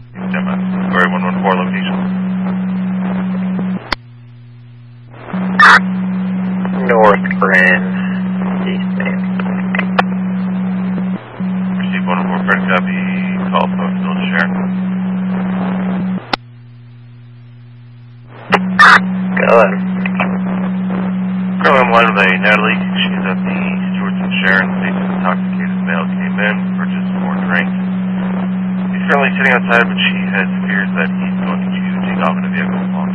MS. Square 114 location. North Grand, eastbound. Receive 114 Fred copy. Call phone still Sharon. Go ahead. Currently I'm line with a Natalie. She's at the Stewart's and Sharon. States an intoxicated male came in, purchased more drinks. He's currently sitting outside, but she has fears that he's going to take off in a vehicle.